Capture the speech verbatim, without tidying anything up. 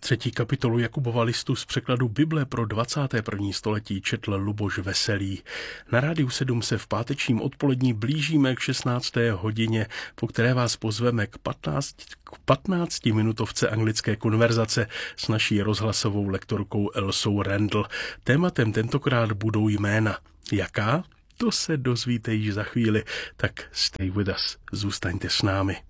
Třetí kapitolu Jakubova listu z překladu Bible pro dvacáté první století četl Luboš Veselý. Na Rádiu sedm se v pátečním odpolední blížíme k šestnácté hodině, po které vás pozveme k patnácti minutovce anglické konverzace s naší rozhlasovou lektorkou Elsou Randall. Tématem tentokrát budou jména. Jaká? To se dozvíte již za chvíli, tak stay with us, zůstaňte s námi.